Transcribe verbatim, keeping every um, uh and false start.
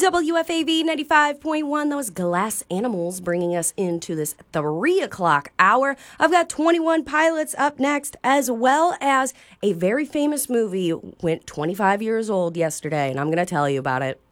W F A V ninety-five point one, those Glass Animals bringing us into this three o'clock hour. I've got twenty-one Pilots up next, as well as a very famous movie went twenty-five years old yesterday, and I'm going to tell you about it.